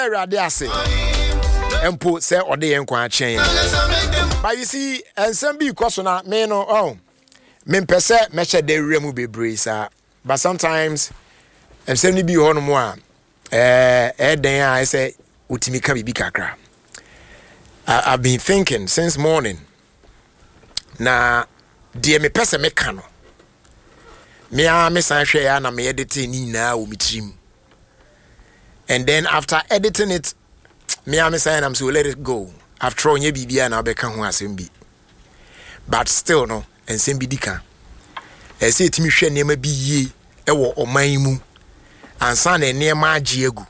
Rade ase. Empo say ode yen kwa chen. But you see, and some be kwaso na me no me pese me che de remu bebre sa. But sometimes and some ni bi ho no mo a den I say utimi ka bibi kakra. I've been thinking since morning. Na de me pese me ka no. Me a me san hwe ya na me edit ni na o mitrim. And then after editing it, me am saying I'm so let it go. I've thrown ye bibia na be kan ho asem bi. But still no, ensem bi dika. E say timi hwe nema bi yie e wo oman mu. Ansa na nema age egu.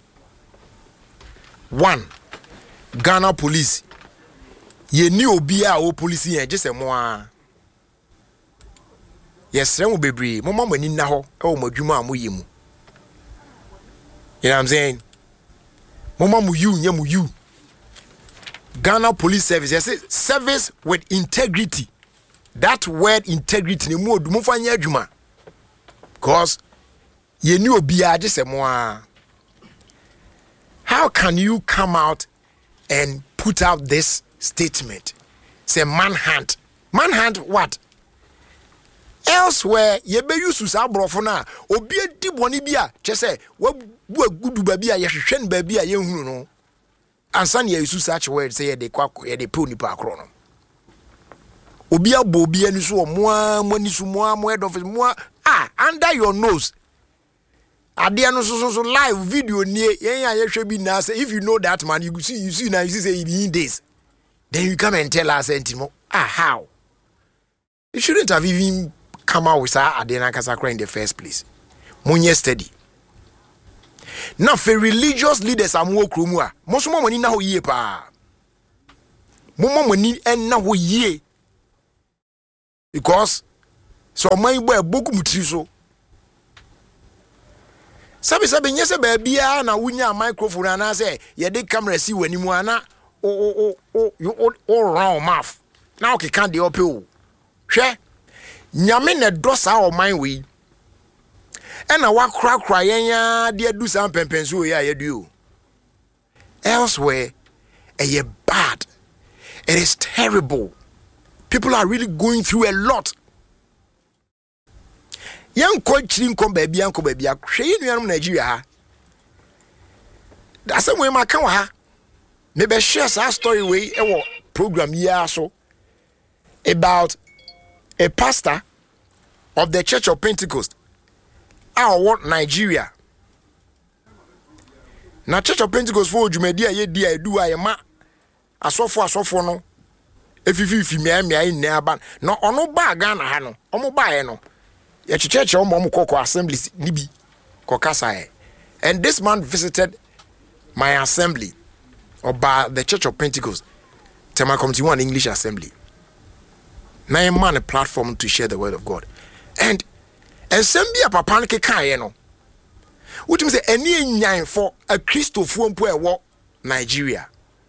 1. Ghana police. Ye ni obi a o police yen je se mo a. Yes, rem bebre. Mo mama ni na ho e wo madwuma a mo yemu. You know what I'm saying? Mama mu you. Ghana Police Service. Yes, service with integrity. That word integrity ni mo du mo fanya adwuma. Because ye ni obi a just more. How can you come out and put out this statement? Say manhunt. Manhunt what? Elsewhere, ye be use sa brofo na obi adi boni bia che say wa gudu ba bia ye hwehwe ba bia ye hunu no ansa na ye use such word say ye de pe onipa akro no obi abo obi ani so mo ani so mo head office mo under your nose ade no so live video nie yen ya ye hwe bi na say if you know that man you see now you see say he in this then you come and tell us entimo how you shouldn't have even come out with Adena Kasakra in the first place. Munye steady. Now for religious leaders are more krumua. Most more money now ye pa. More money and now ye. Because so my boy boku mutriso. Sabi nyese baby na wunya microphone na say ye de camera si wani mu ana you all round mouth. Now okay can the ope. Hwe nyame ne dosa o man we ena wa kra yen ya de adu sam pempenso ya yedu elsewhere bad. It is terrible. People are really going through a lot. Yan ko chirin ko ba bia hwe nuanum Nigeria ha da some way maka wa ha me be share sa story we e wo program ya so about a pastor of the Church of Pentecost what Nigeria. Na Church of Pentecost for Jumedia ye dia edu ayema asofo no efifi me na aba no ono ba Ghana ha no omo ba ye no ye church omo kokko assemblies nibi kokasa. And this man visited my assembly about the Church of Pentecost Tema Committee 1 English Assembly. Now a man a platform to share the word of God. And sembia papa nke kan ye no. What say any nyan for a Christopher mpo Nigeria.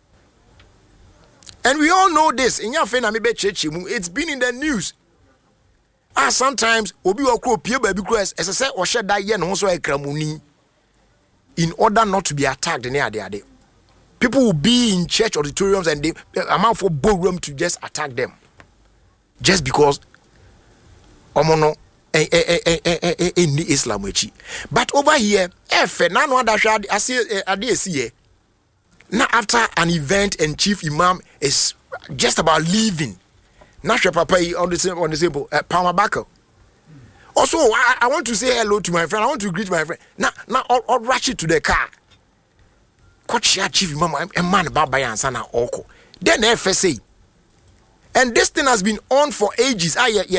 And we all know this. In your friend Amibe Chechi mu, it's been in the news. Sometimes obi wa kro pie ba bi kro as say o hye da ye no so ekramuni in order not to be attacked near ade. People will be in church auditoriums and they amount for ballroom to just attack them. Just because omono in Islam wechi. But over here, now after an event and chief imam is just about leaving. Nasha Papa on the same Palmer Bako. Also, I want to say hello to my friend. I want to greet my friend. Now I'll rush it to the car. Coach chief imam a man baba yansana oko. Then FSA. And this thing has been on for ages.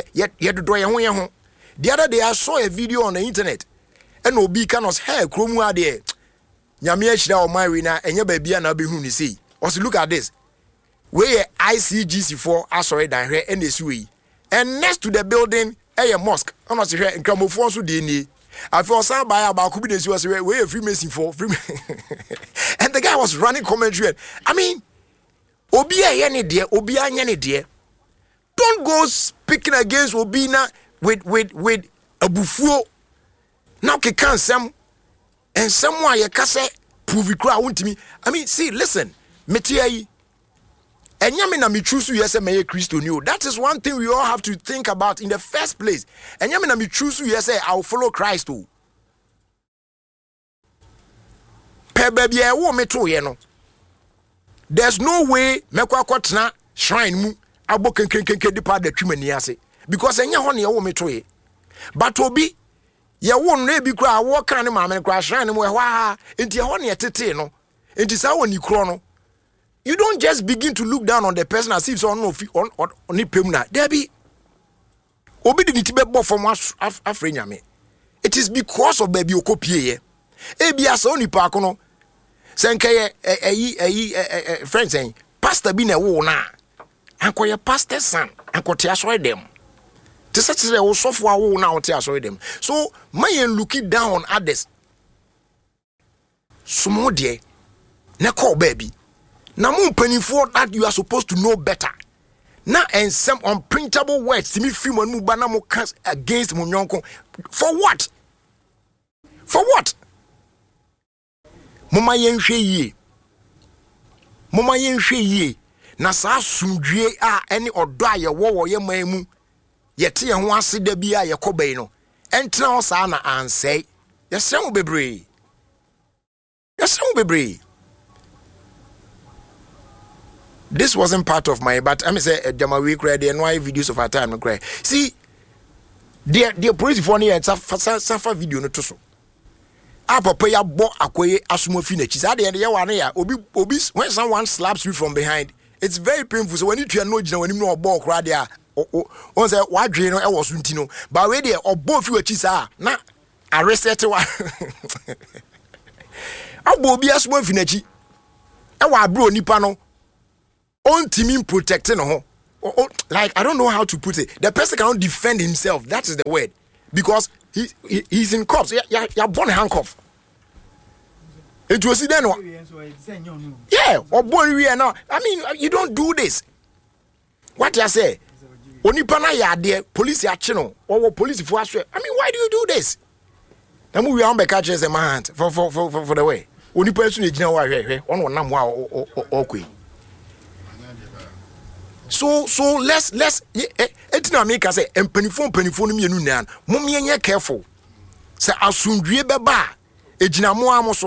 The other day I saw a video on the internet. And Obi Kanos hair kromwa there. Nyame shida o my wina enye baby na be hu ni say. Also look at this. Where ICGC4 asore dan hwe NSUE. And next to the building a mosque. Ono se hwe nkramofo so de ni. I feel some by about could be was where Freemason for free. And the guy was running commentary. I mean, Obi any dear, Obi any dear. Don't go speaking against Obina with a buffo. Now can some and someone you can say prove it cry won't me. I mean, see, listen, metiai. And yami na me choose you yes me Christo new. That is one thing we all have to think about in the first place. And yami na me choose you yes I will follow Christ too. Pe baby e wo me to ye no. There's no way me kwa kwatena shrine mu abo kenkenkenke dipa da twimani ase because enye ho ne ye wo me to ye. But obi ye wo no e bi kra wo kan ne ma me kra shrine mu e ho a enti ho ne tete no. Enti sa woni kro no. You don't just begin to look down on the person as if so on pemna. There be obi di tibe bo from afrenya me. It is because of baby okopie. Ebi asa oni pa kono. Senke friends saying pastor bi na wo na. Ankoye pastor son ankote aso dem. Te say wo sofo a wo na wote aso dem. So man looking down on others. Small de na call baby. Na mun penifo that you are supposed to know better. Na and some unprintable words me film on mu bana mo cast against mo nyonko. For what? For what? Mama yenhwe yie. Mama yenhwe yie. Na sa sumdue a ene odo a ye wo ye man mu. Ye te ye ho ase da bia ye kɔbɛn no. Entena o sa na ansɛe. Ye sɛm bebree. Ye sɛm bebree. This wasn't part of my, but I'm say Jamawi cry the NY videos of our time cry. See, the police for near suffer video no to so. Papa ya bo akoye asumo finish. At the end ya one ya obi when someone slaps you from behind, it's very painful. So when you no jina when you no ball cry there, on say what drain no e was untino. But we there or both you chisa na arrested one. Abo obi asumo finish. E wa bro nipa no. On team protecting like I don't know how to put it. The person cannot defend himself. That is the word. Because he's in cuffs. Yeah, born handcuff. It was then. Yeah, or born we are now. I mean, you don't do this. What you say? Only pana ya there, police action or police for us. I mean, why do you do this? Now we are back as a man for the way. Only person is now on one okay. So let's etina make us say empanifo no mienu nan mom yenye careful say asundue beba ejinamo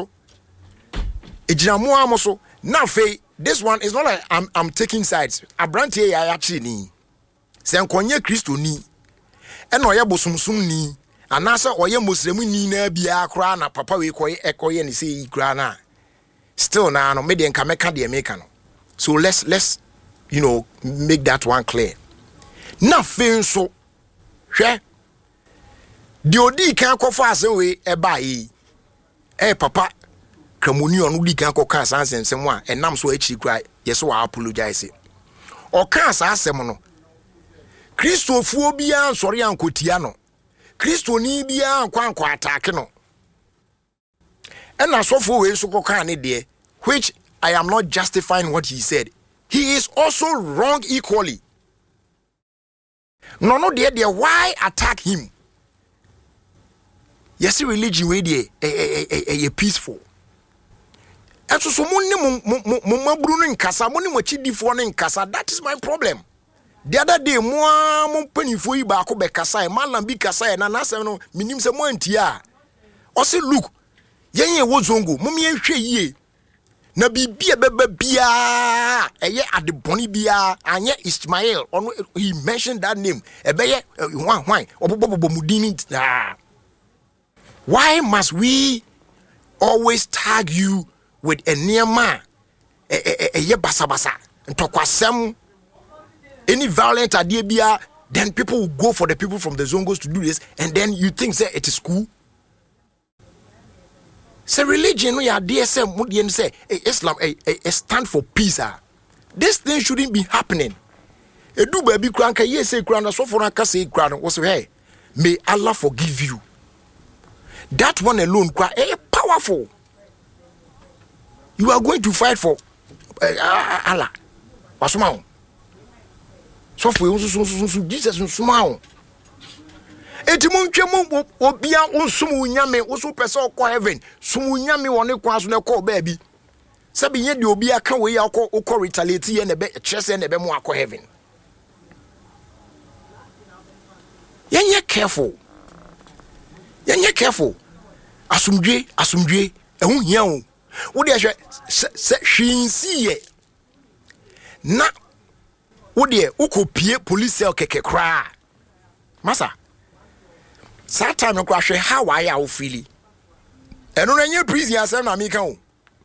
amoso na fe this one is not like I'm taking sides abrantie ya actually ni say nkonye Kristo ni e na oye bosumsum ni anasa oye muslimu ni na bia kra na papa we ekoye ni say kra na still na no me de nka meka de meka no so let's you know, make that one clear. Nothing so. Share. The odi can go fast away a buy. Papa, Kramuni on Udi can go cast and someone, and I'm so itchy cry. Yes, so I apologize. Or cast as semono. Christo phobia, sorry, Uncle Tiano. Christo nibia, quanqua attackano. And I saw for ways to go can dear, which I am not justifying what he said. He is also wrong equally. No, dear, why attack him? Yes, religion way a peaceful. And so money kasa money mochidi for kasa. That is my problem. The other day, mo penny for you back be kasa, man be kasa, and answer no minim se mo ntia. O say look, yenye wozongo, mummy hwe ye. Na bibia bebe bia eye adeboni bia anye Ismail on he mentioned that name ebeye hwan obobobomudini. Why must we always tag you with a niema eye basabasa ntokwasem any violent idea bia, then people will go for the people from the Zongos to do this, and then you think say it is cool. Say religion, we are DSM, say Islam, a stand for peace. This thing shouldn't be happening. A do baby cranka, yes, say crown, so for a say crown was hey, may Allah forgive you. That one alone, cry, powerful. You are going to fight for Allah. So for Jesus, smile. Etimun twemu obia onsumu nyame wo so pese okọ heaven sumu nyame woni kwa so na call baby sabi ye de obia ka we ya okọ retaliate ye na be kyerese na be mu akọ heaven. Yenye careful asumdwe ehun hia o wo de hwe se hwinsi ye na wo de ukopie police cell keke kra masa Satan no kwa hwe how why ya wo feel eno na nye prison asem na me kan o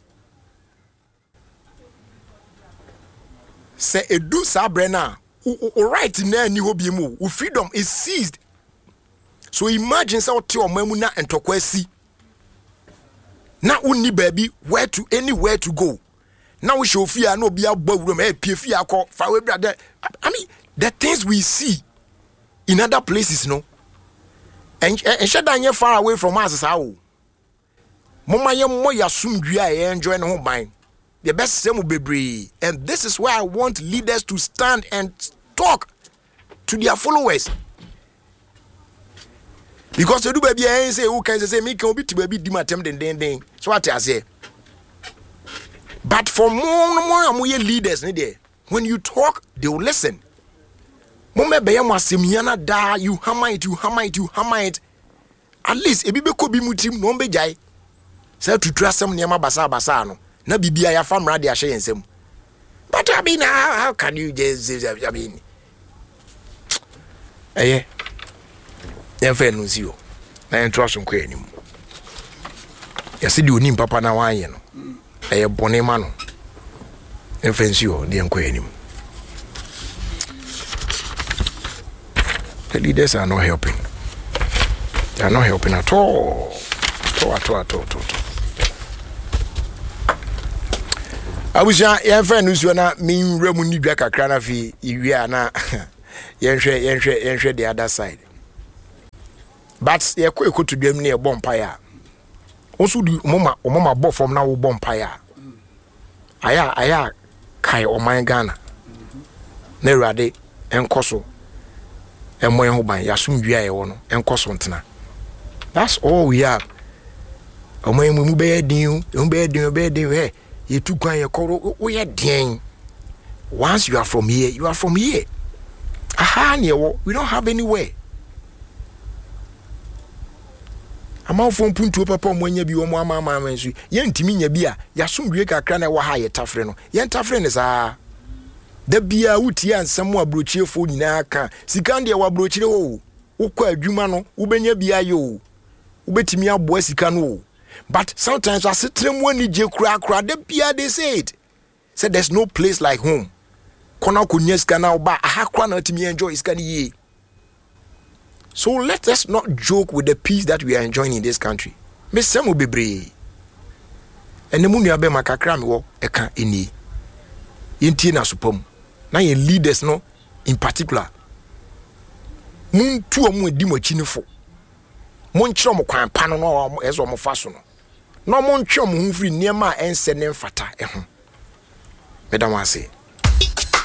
se edu sabrena o right na ni ho bi mu o freedom is seized. So imagine say oti omamu na entokwa si na unni baby anywhere to go. Now we show fear no be abawuro me pie fear akọ fa we brother. I mean the things we see in other places no and shedanye far away from us how mama ye mo yasumdua e enjoy no ban the best same bebre. And this is why I want leaders to stand and talk to their followers. Because you do baby say who can say me can be to baby dimatem den. So what I say. But for more leaders when you talk they will listen. Mama be yam asemiana da you hammer it. At least e bibe ko bi mutim no be jai. Say to trust some niam basa no. Na bibia ya famra de ahye ensem. But I mean how can you just I mean eh yɛmfa no nsi o na yɛnto aso nkɔ anim yɛse de onim papa na wanyɛ no ɛyɛ bɔne ma no yɛmfa nsi o de yɛnkɔ anim. The leaders are not helping. They are not helping at all. Abusha yɛmfa no nsi na minwura mu ni dwa kakra na fi iwia na yɛnhwɛ the other side. But ye ko to dem ne bompire also do mama bo from na wo bompire aya kai o man Ghana na Awurade enkoso emoy ho ban yasumdua ye wo no enkoso ntena. That's all we have. Omoy mu be din he ye tu kwan ye koro wo ye den. Once you are from here aha ne wo we don't have anywhere. Amafo puntu papa mo anya bi wo mo ama nsu yentimi nya bi a yasomdwe kakra na wo ha ye tafre no yentafre ne saa da bia wuti ansam abrochiefo nyina aka sika de wa abrochire wo ukọ adwuma no ubenya bia yo ubetimi aboa sika no. But sometimes asetrem wani je kura da bia they say it said there's no place like home kona konya sika na oba aha kura na timi enjoy sika ni ye. So let us not joke with the peace that we are enjoying in this country. Me semo bebre. Ene mu nua be makakra me wo eka eni. Yenti na supom. Na ye leaders no in particular. Mun tu omo edi mo chinifo. Mon kire mo kwan pa no no ezo mo fa so no. No mon twe mo hu firi niema ense ne mfata eho. Medam ase.